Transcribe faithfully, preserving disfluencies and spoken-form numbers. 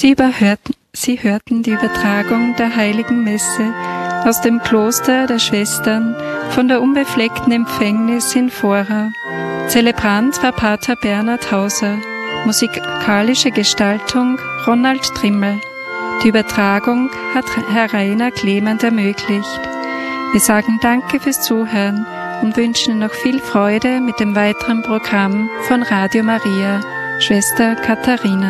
Sie, überhörten, Sie hörten die Übertragung der Heiligen Messe aus dem Kloster der Schwestern von der unbefleckten Empfängnis in Vorau. Zelebrant war Pater Bernhard Hauser, musikalische Gestaltung Ronald Trimmel. Die Übertragung hat Herr Rainer Clement ermöglicht. Wir sagen Danke fürs Zuhören und wünschen noch viel Freude mit dem weiteren Programm von Radio Maria. Schwester Katharina.